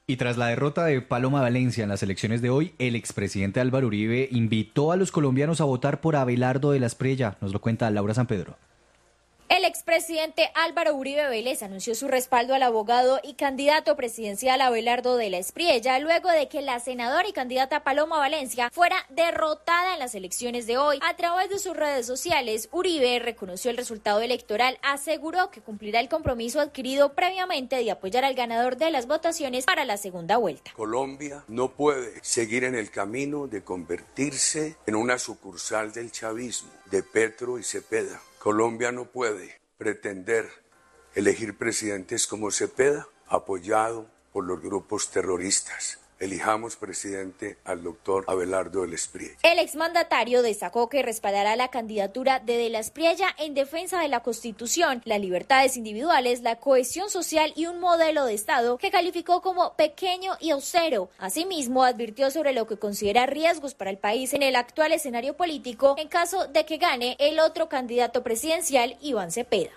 Y tras la derrota de Paloma Valencia en las elecciones de hoy, el expresidente Álvaro Uribe invitó a los colombianos a votar por Abelardo de la Espriella. Nos lo cuenta Laura Sanpedro. El expresidente Álvaro Uribe Vélez anunció su respaldo al abogado y candidato presidencial Abelardo de la Espriella luego de que la senadora y candidata Paloma Valencia fuera derrotada en las elecciones de hoy. A través de sus redes sociales, Uribe reconoció el resultado electoral, aseguró que cumplirá el compromiso adquirido previamente de apoyar al ganador de las votaciones para la segunda vuelta. Colombia no puede seguir en el camino de convertirse en una sucursal del chavismo, de Petro y Cepeda. Colombia no puede pretender elegir presidentes como Cepeda, apoyado por los grupos terroristas. Elijamos presidente al doctor Abelardo de la Espriella. El exmandatario destacó que respaldará la candidatura de la Espriella en defensa de la Constitución, las libertades individuales, la cohesión social y un modelo de Estado que calificó como pequeño y austero. Asimismo, advirtió sobre lo que considera riesgos para el país en el actual escenario político en caso de que gane el otro candidato presidencial, Iván Cepeda.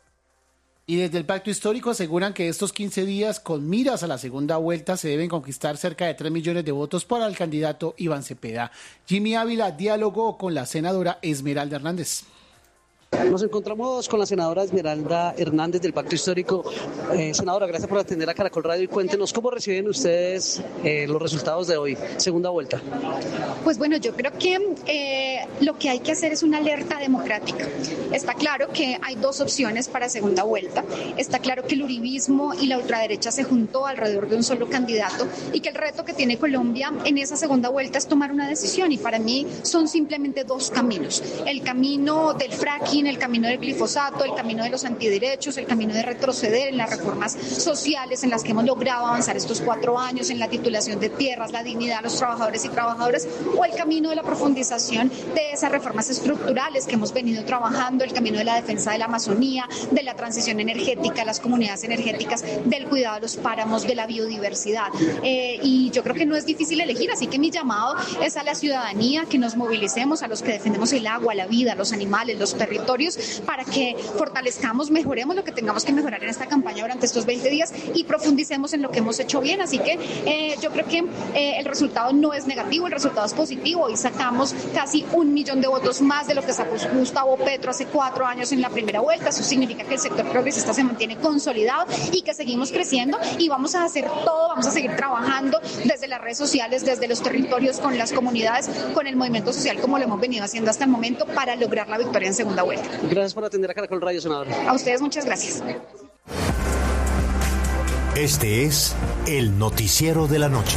Y desde el Pacto Histórico aseguran que estos 15 días, con miras a la segunda vuelta, se deben conquistar cerca de 3 millones de votos para el candidato Iván Cepeda. Jimmy Ávila dialogó con la senadora Esmeralda Hernández. Nos encontramos con la senadora Esmeralda Hernández del Pacto Histórico. Senadora, gracias por atender a Caracol Radio y cuéntenos cómo reciben ustedes los resultados de hoy, segunda vuelta. Pues bueno, yo creo que lo que hay que hacer es una alerta democrática. Está claro que hay dos opciones para segunda vuelta. Está claro que el uribismo y la ultraderecha se juntó alrededor de un solo candidato y que el reto que tiene Colombia en esa segunda vuelta es tomar una decisión, y para mí son simplemente dos caminos: el camino del fracking, el camino del glifosato, el camino de los antiderechos, el camino de retroceder en las reformas sociales en las que hemos logrado avanzar estos 4 años, en la titulación de tierras, la dignidad a los trabajadores y trabajadoras, o el camino de la profundización de esas reformas estructurales que hemos venido trabajando, el camino de la defensa de la Amazonía, de la transición energética, las comunidades energéticas, del cuidado de los páramos, de la biodiversidad. Y yo creo que no es difícil elegir, así que mi llamado es a la ciudadanía, que nos movilicemos, a los que defendemos el agua, la vida, los animales, los territorios, para que fortalezcamos, mejoremos lo que tengamos que mejorar en esta campaña durante estos 20 días y profundicemos en lo que hemos hecho bien. Así que yo creo que el resultado no es negativo, el resultado es positivo. Hoy sacamos casi 1 millón de votos más de lo que sacó Gustavo Petro hace 4 años en la primera vuelta. Eso significa que el sector progresista se mantiene consolidado y que seguimos creciendo, y vamos a hacer todo, vamos a seguir trabajando desde las redes sociales, desde los territorios, con las comunidades, con el movimiento social, como lo hemos venido haciendo hasta el momento, para lograr la victoria en segunda vuelta. Gracias por atender a Caracol Radio, senadora. A ustedes muchas gracias. Este es el noticiero de la noche.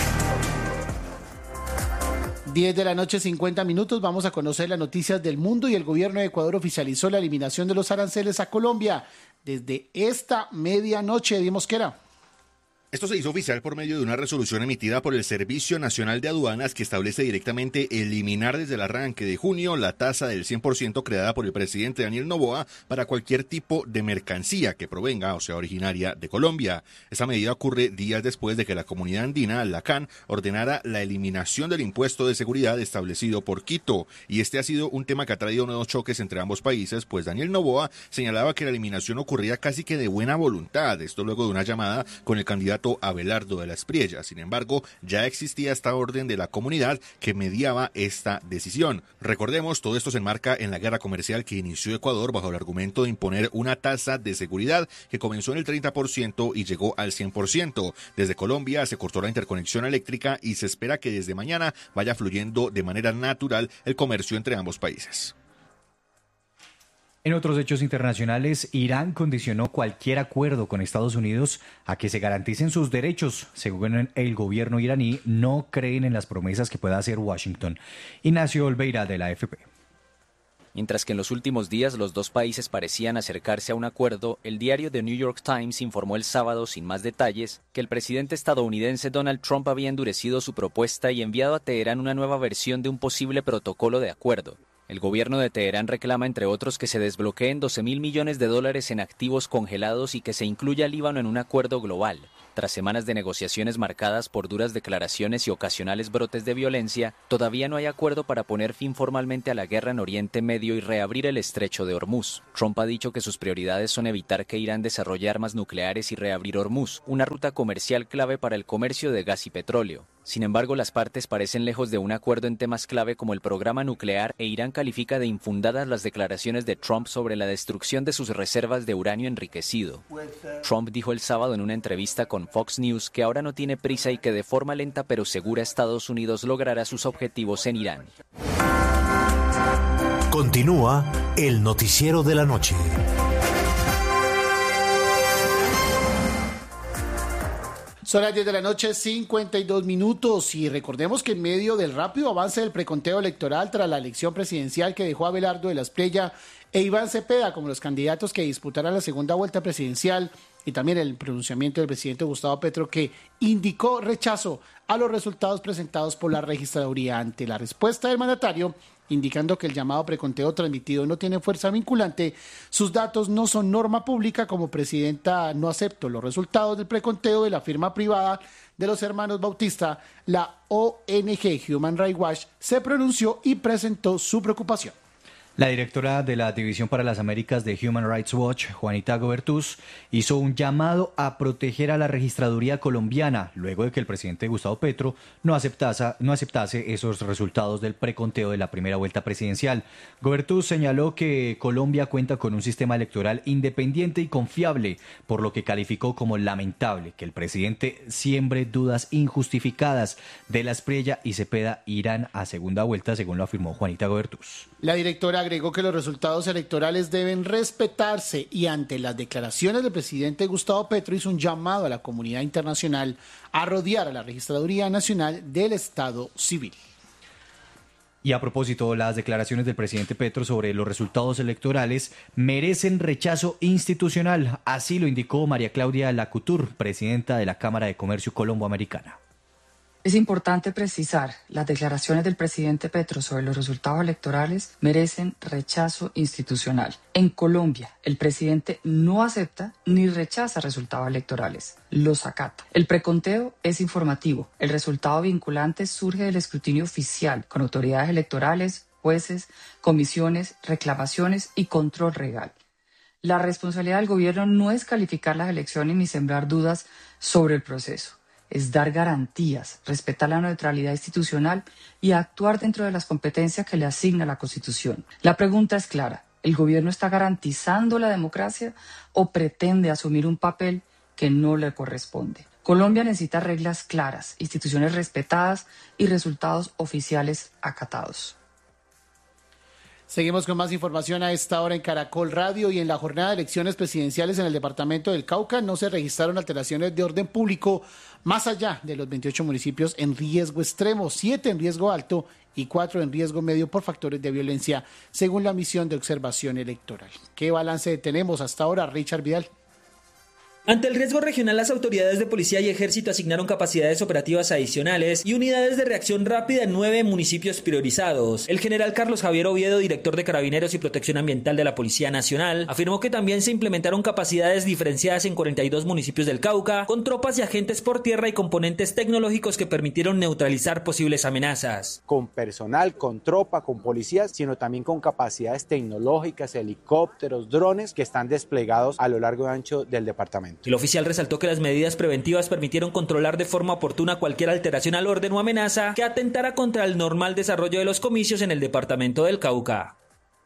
10 de la noche, 50 minutos. Vamos a conocer las noticias del mundo, y el gobierno de Ecuador oficializó la eliminación de los aranceles a Colombia desde esta medianoche. Di Mosquera. Esto se hizo oficial por medio de una resolución emitida por el Servicio Nacional de Aduanas, que establece directamente eliminar desde el arranque de junio la tasa del 100% creada por el presidente Daniel Noboa para cualquier tipo de mercancía que provenga o sea originaria de Colombia. Esta medida ocurre días después de que la comunidad andina, la CAN, ordenara la eliminación del impuesto de seguridad establecido por Quito. Y este ha sido un tema que ha traído nuevos choques entre ambos países, pues Daniel Noboa señalaba que la eliminación ocurría casi que de buena voluntad, esto luego de una llamada con el candidato Abelardo de la Espriella. Sin embargo, ya existía esta orden de la comunidad que mediaba esta decisión. Recordemos, todo esto se enmarca en la guerra comercial que inició Ecuador bajo el argumento de imponer una tasa de seguridad que comenzó en el 30% y llegó al 100%. Desde Colombia se cortó la interconexión eléctrica y se espera que desde mañana vaya fluyendo de manera natural el comercio entre ambos países. En otros hechos internacionales, Irán condicionó cualquier acuerdo con Estados Unidos a que se garanticen sus derechos. Según el gobierno iraní, no creen en las promesas que pueda hacer Washington. Ignacio Olveira, de la AFP. Mientras que en los últimos días los dos países parecían acercarse a un acuerdo, el diario The New York Times informó el sábado, sin más detalles, que el presidente estadounidense Donald Trump había endurecido su propuesta y enviado a Teherán una nueva versión de un posible protocolo de acuerdo. El gobierno de Teherán reclama, entre otros, que se desbloqueen $12.000 millones en activos congelados y que se incluya al Líbano en un acuerdo global. Tras semanas de negociaciones marcadas por duras declaraciones y ocasionales brotes de violencia, todavía no hay acuerdo para poner fin formalmente a la guerra en Oriente Medio y reabrir el estrecho de Hormuz. Trump ha dicho que sus prioridades son evitar que Irán desarrolle armas nucleares y reabrir Hormuz, una ruta comercial clave para el comercio de gas y petróleo. Sin embargo, las partes parecen lejos de un acuerdo en temas clave como el programa nuclear, e Irán califica de infundadas las declaraciones de Trump sobre la destrucción de sus reservas de uranio enriquecido. Trump dijo el sábado en una entrevista con Fox News que ahora no tiene prisa y que de forma lenta pero segura Estados Unidos logrará sus objetivos en Irán. Continúa el noticiero de la noche. Son las 10 de la noche, 52 minutos, y recordemos que en medio del rápido avance del preconteo electoral tras la elección presidencial que dejó a Abelardo de la Espriella e Iván Cepeda como los candidatos que disputarán la segunda vuelta presidencial, y también el pronunciamiento del presidente Gustavo Petro, que indicó rechazo a los resultados presentados por la registraduría. Ante la respuesta del mandatario, indicando que el llamado preconteo transmitido no tiene fuerza vinculante, sus datos no son norma pública. Como presidenta no acepto los resultados del preconteo de la firma privada de los hermanos Bautista. La ONG Human Rights Watch se pronunció y presentó su preocupación. La directora de la División para las Américas de Human Rights Watch, Juanita Gobertus, hizo un llamado a proteger a la registraduría colombiana luego de que el presidente Gustavo Petro no aceptase esos resultados del preconteo de la primera vuelta presidencial. Gobertus señaló que Colombia cuenta con un sistema electoral independiente y confiable, por lo que calificó como lamentable que el presidente siembre dudas injustificadas de la Espriella y Cepeda irán a segunda vuelta, según lo afirmó Juanita Gobertus. La directora agregó que los resultados electorales deben respetarse, y ante las declaraciones del presidente Gustavo Petro hizo un llamado a la comunidad internacional a rodear a la Registraduría Nacional del Estado Civil. Y a propósito, las declaraciones del presidente Petro sobre los resultados electorales merecen rechazo institucional. Así lo indicó María Claudia Lacutur, presidenta de la Cámara de Comercio Colombo-Americana. Es importante precisar, las declaraciones del presidente Petro sobre los resultados electorales merecen rechazo institucional. En Colombia, el presidente no acepta ni rechaza resultados electorales, los acata. El preconteo es informativo. El resultado vinculante surge del escrutinio oficial con autoridades electorales, jueces, comisiones, reclamaciones y control legal. La responsabilidad del gobierno no es calificar las elecciones ni sembrar dudas sobre el proceso. Es dar garantías, respetar la neutralidad institucional y actuar dentro de las competencias que le asigna la Constitución. La pregunta es clara: ¿el gobierno está garantizando la democracia o pretende asumir un papel que no le corresponde? Colombia necesita reglas claras, instituciones respetadas y resultados oficiales acatados. Seguimos con más información a esta hora en Caracol Radio. Y en la jornada de elecciones presidenciales en el departamento del Cauca no se registraron alteraciones de orden público más allá de los 28 municipios en riesgo extremo, 7 en riesgo alto y 4 en riesgo medio por factores de violencia, según la misión de observación electoral. ¿Qué balance tenemos hasta ahora, Richard Vidal? Ante el riesgo regional, las autoridades de policía y ejército asignaron capacidades operativas adicionales y unidades de reacción rápida en 9 municipios priorizados. El general Carlos Javier Oviedo, director de Carabineros y Protección Ambiental de la Policía Nacional, afirmó que también se implementaron capacidades diferenciadas en 42 municipios del Cauca, con tropas y agentes por tierra y componentes tecnológicos que permitieron neutralizar posibles amenazas. Con personal, con tropa, con policías, sino también con capacidades tecnológicas, helicópteros, drones que están desplegados a lo largo y ancho del departamento. El oficial resaltó que las medidas preventivas permitieron controlar de forma oportuna cualquier alteración al orden o amenaza que atentara contra el normal desarrollo de los comicios en el departamento del Cauca.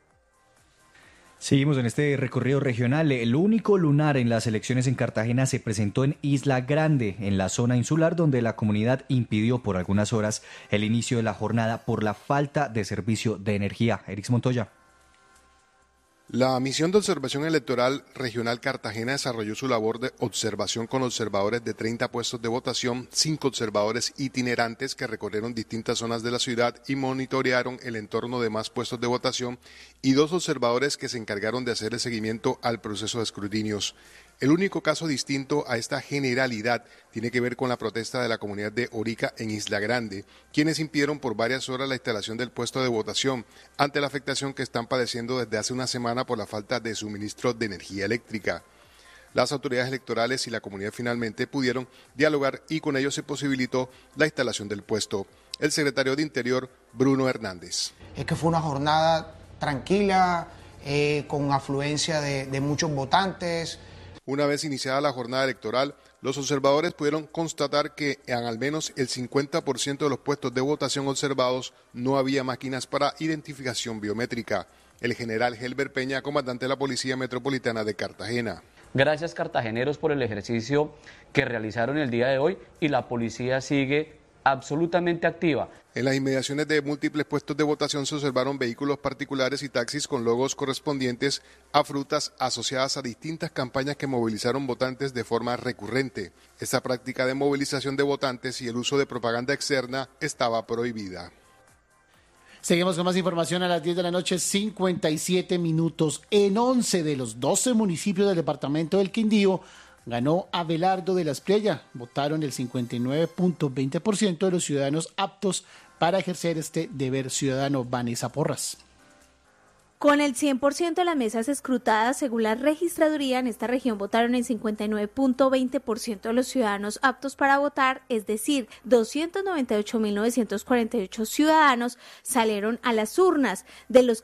Seguimos en este recorrido regional. El único lunar en las elecciones en Cartagena se presentó en Isla Grande, en la zona insular, donde la comunidad impidió por algunas horas el inicio de la jornada por la falta de servicio de energía. Erix Montoya. La misión de observación electoral regional Cartagena desarrolló su labor de observación con observadores de 30 puestos de votación, 5 observadores itinerantes que recorrieron distintas zonas de la ciudad y monitorearon el entorno de más puestos de votación, y 2 observadores que se encargaron de hacer el seguimiento al proceso de escrutinios. El único caso distinto a esta generalidad tiene que ver con la protesta de la comunidad de Orica en Isla Grande, quienes impidieron por varias horas la instalación del puesto de votación ante la afectación que están padeciendo desde hace una semana por la falta de suministro de energía eléctrica. Las autoridades electorales y la comunidad finalmente pudieron dialogar y con ello se posibilitó la instalación del puesto. El secretario de Interior, Bruno Hernández. Es que fue una jornada tranquila, con afluencia de muchos votantes. Una vez iniciada la jornada electoral, los observadores pudieron constatar que en al menos el 50% de los puestos de votación observados no había máquinas para identificación biométrica. El general Helber Peña, comandante de la Policía Metropolitana de Cartagena. Gracias, cartageneros, por el ejercicio que realizaron el día de hoy y la policía sigue absolutamente activa. En las inmediaciones de múltiples puestos de votación se observaron vehículos particulares y taxis con logos correspondientes a frutas asociadas a distintas campañas que movilizaron votantes de forma recurrente. Esta práctica de movilización de votantes y el uso de propaganda externa estaba prohibida. Seguimos con más información a las 10 de la noche, 57 minutos. En 11 de los 12 municipios del departamento del Quindío ganó Abelardo de la Espriella. Votaron el 59.20% de los ciudadanos aptos para ejercer este deber ciudadano. Vanessa Porras. Con el 100% de las mesas escrutadas, según la registraduría, en esta región votaron el 59.20% de los ciudadanos aptos para votar, es decir, 298.948 ciudadanos salieron a las urnas, de los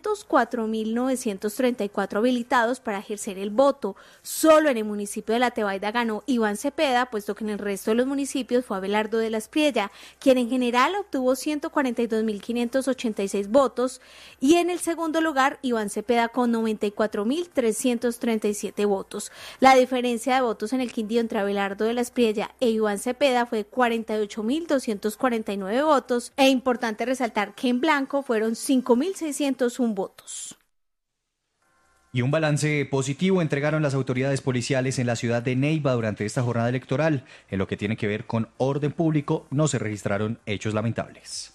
504.934 habilitados para ejercer el voto. Solo en el municipio de La Tebaida ganó Iván Cepeda, puesto que en el resto de los municipios fue Abelardo de la Espriella, quien en general obtuvo 142.586 votos, y en el segundo lugar Iván Cepeda con 94.337 votos. La diferencia de votos en el Quindío entre Abelardo de la Espriella e Iván Cepeda fue 48.249 votos, e importante resaltar que en blanco fueron 5.601 votos. Y un balance positivo entregaron las autoridades policiales en la ciudad de Neiva durante esta jornada electoral. En lo que tiene que ver con orden público, no se registraron hechos lamentables.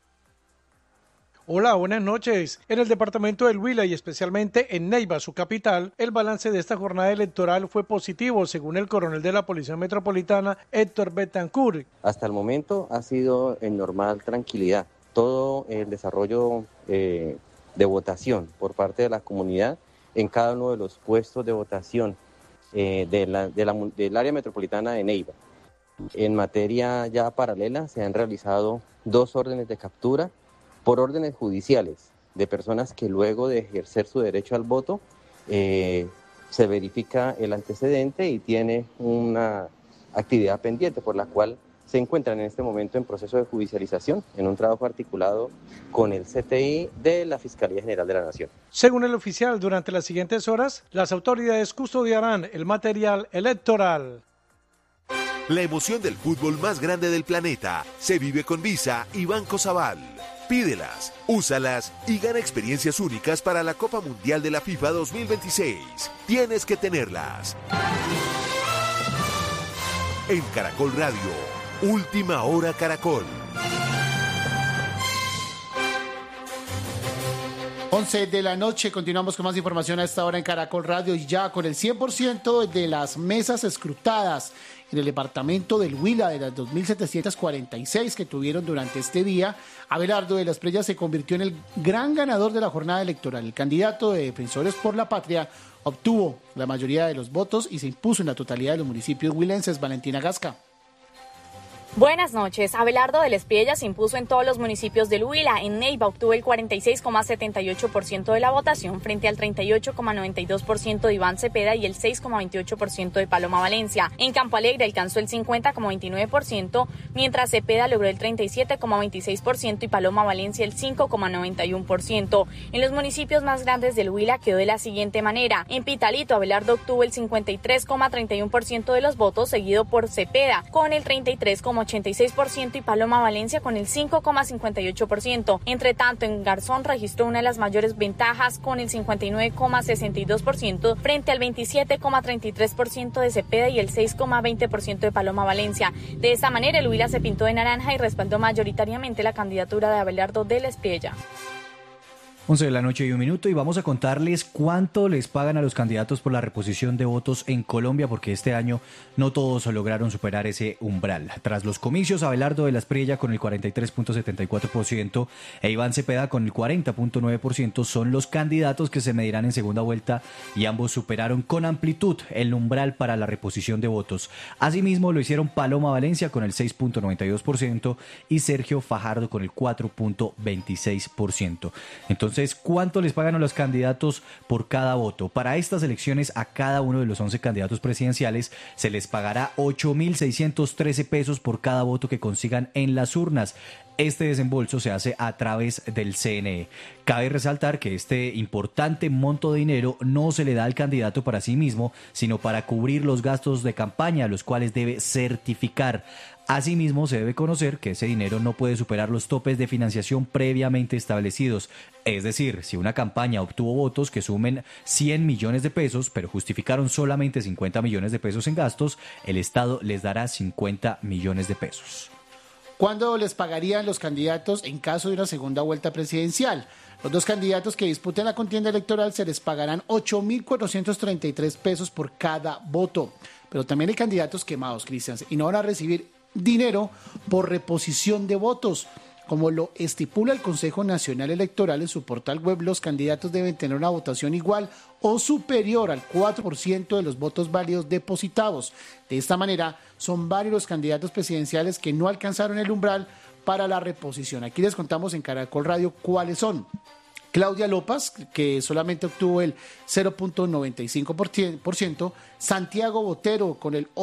Hola, buenas noches. En el departamento del Huila y especialmente en Neiva, su capital, el balance de esta jornada electoral fue positivo, según el coronel de la Policía Metropolitana, Héctor Betancourt. Hasta el momento ha sido en normal tranquilidad. Todo el desarrollo de votación por parte de la comunidad en cada uno de los puestos de votación del área metropolitana de Neiva. En materia ya paralela se han realizado 2 órdenes de captura por órdenes judiciales de personas que luego de ejercer su derecho al voto se verifica el antecedente y tiene una actividad pendiente por la cual se encuentran en este momento en proceso de judicialización en un trabajo articulado con el CTI de la Fiscalía General de la Nación. Según el oficial, durante las siguientes horas, las autoridades custodiarán el material electoral. La emoción del fútbol más grande del planeta se vive con Visa y Banco Sabal. Pídelas, úsalas y gana experiencias únicas para la Copa Mundial de la FIFA 2026. Tienes que tenerlas. En Caracol Radio, Última Hora Caracol. 11 de la noche, continuamos con más información a esta hora en Caracol Radio, y ya con el 100% de las mesas escrutadas en el departamento del Huila, de las 2.746 que tuvieron durante este día, Abelardo de la Espriella se convirtió en el gran ganador de la jornada electoral. El candidato de Defensores por la Patria obtuvo la mayoría de los votos y se impuso en la totalidad de los municipios huilenses. Valentina Gasca. Buenas noches. Abelardo de la Espriella se impuso en todos los municipios del Huila. En Neiva obtuvo el 46,78% de la votación frente al 38,92% de Iván Cepeda y el 6,28% de Paloma Valencia. En Campo Alegre alcanzó el 50,29%, mientras Cepeda logró el 37,26% y Paloma Valencia el 5,91%. En los municipios más grandes del Huila quedó de la siguiente manera. En Pitalito, Abelardo obtuvo el 53,31% de los votos, seguido por Cepeda con el 33,86% y Paloma Valencia con el 5,58%. Entre tanto, en Garzón registró una de las mayores ventajas con el 59,62% frente al 27,33% de Cepeda y el 6,20% de Paloma Valencia. De esta manera, el Huila se pintó de naranja y respaldó mayoritariamente la candidatura de Abelardo de la Espriella. 11:01 y vamos a contarles cuánto les pagan a los candidatos por la reposición de votos en Colombia, porque este año no todos lograron superar ese umbral. Tras los comicios, Abelardo de la Espriella con el 43.74% e Iván Cepeda con el 40.9% son los candidatos que se medirán en segunda vuelta, y ambos superaron con amplitud el umbral para la reposición de votos. Asimismo lo hicieron Paloma Valencia con el 6.92% y Sergio Fajardo con el 4.26%. Entonces, ¿cuánto les pagan a los candidatos por cada voto? Para estas elecciones, a cada uno de los 11 candidatos presidenciales se les pagará 8.613 pesos por cada voto que consigan en las urnas. Este desembolso se hace a través del CNE. Cabe resaltar que este importante monto de dinero no se le da al candidato para sí mismo, sino para cubrir los gastos de campaña, los cuales debe certificar. Asimismo, se debe conocer que ese dinero no puede superar los topes de financiación previamente establecidos. Es decir, si una campaña obtuvo votos que sumen 100 millones de pesos, pero justificaron solamente 50 millones de pesos en gastos, el Estado les dará 50 millones de pesos. ¿Cuándo les pagarían los candidatos en caso de una segunda vuelta presidencial? Los dos candidatos que disputen la contienda electoral se les pagarán 8.433 pesos por cada voto. Pero también hay candidatos quemados, Cristian, y no van a recibir dinero por reposición de votos. Como lo estipula el Consejo Nacional Electoral en su portal web, los candidatos deben tener una votación igual o superior al 4% de los votos válidos depositados. De esta manera, son varios los candidatos presidenciales que no alcanzaron el umbral para la reposición. Aquí les contamos en Caracol Radio cuáles son. Claudia López, que solamente obtuvo el 0.95%, Santiago Botero con el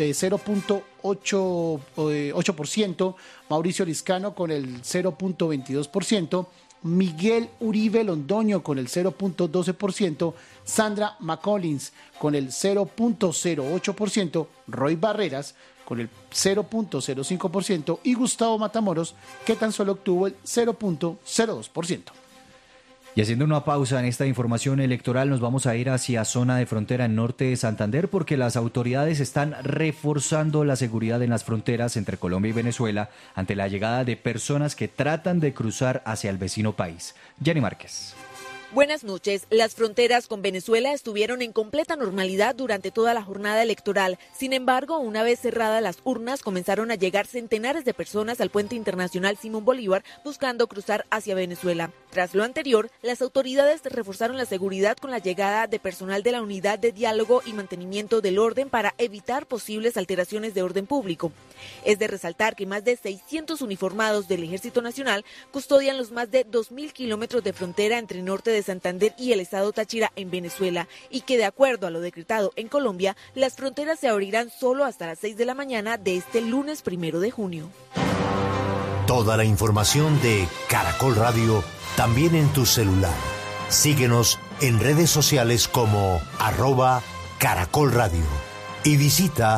0.8%, Mauricio Liscano con el 0.22%, Miguel Uribe Londoño con el 0.12%, Sandra McCollins con el 0.08%, Roy Barreras con el 0.05% y Gustavo Matamoros, que tan solo obtuvo el 0.02%. Y haciendo una pausa en esta información electoral, nos vamos a ir hacia zona de frontera en norte de Santander, porque las autoridades están reforzando la seguridad en las fronteras entre Colombia y Venezuela ante la llegada de personas que tratan de cruzar hacia el vecino país. Jenny Márquez. Buenas noches. Las fronteras con Venezuela estuvieron en completa normalidad durante toda la jornada electoral. Sin embargo, una vez cerradas las urnas, comenzaron a llegar centenares de personas al puente internacional Simón Bolívar buscando cruzar hacia Venezuela. Tras lo anterior, las autoridades reforzaron la seguridad con la llegada de personal de la Unidad de Diálogo y Mantenimiento del Orden para evitar posibles alteraciones de orden público. Es de resaltar que más de 600 uniformados del Ejército Nacional custodian los más de 2.000 kilómetros de frontera entre norte de Santander y el estado Táchira en Venezuela, y que de acuerdo a lo decretado en Colombia, las fronteras se abrirán solo hasta las 6 de la mañana de este lunes 1 de junio. Toda la información de Caracol Radio también en tu celular. Síguenos en redes sociales como @Caracol Radio y visita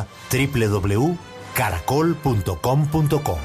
www.caracol.com.co.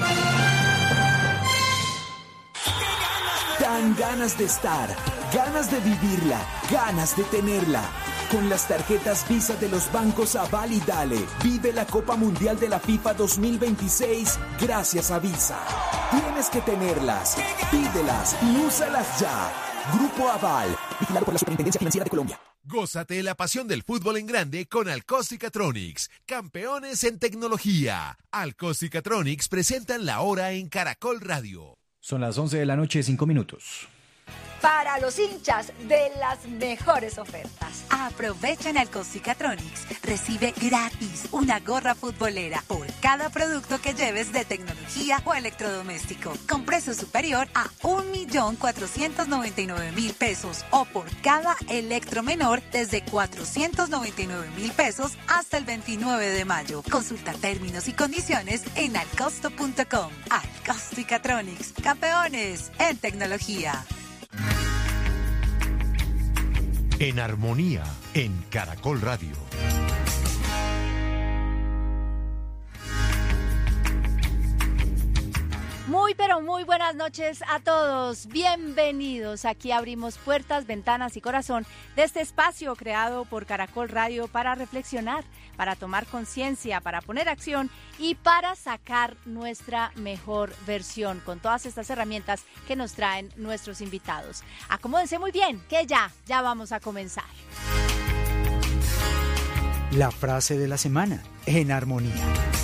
Dan ganas de estar, ganas de vivirla, ganas de tenerla. Con las tarjetas Visa de los bancos Aval y Dale, vive la Copa Mundial de la FIFA 2026 gracias a Visa. Tienes que tenerlas, pídelas y úsalas ya. Grupo Aval, vigilado por la Superintendencia Financiera de Colombia. Gózate la pasión del fútbol en grande con Alcos-Catronics, campeones en tecnología. Alcos-Catronics presentan la hora en Caracol Radio. Son las 11:05 Para los hinchas de las mejores ofertas. Aprovecha en Alcos-Catronics. Recibe gratis una gorra futbolera por cada producto que lleves de tecnología o electrodoméstico, con precio superior a 1.499.000 pesos, o por cada electro menor desde 499.000 pesos hasta el 29 de mayo. Consulta términos y condiciones en alcosto.com. Alcos-Catronics, campeones en tecnología. En armonía, en Caracol Radio. Muy Muy, pero muy buenas noches a todos. Bienvenidos. Aquí abrimos puertas, ventanas y corazón de este espacio creado por Caracol Radio para reflexionar, para tomar conciencia, para poner acción y para sacar nuestra mejor versión con todas estas herramientas que nos traen nuestros invitados. Acomódense muy bien, que ya vamos a comenzar. La frase de la semana, en armonía.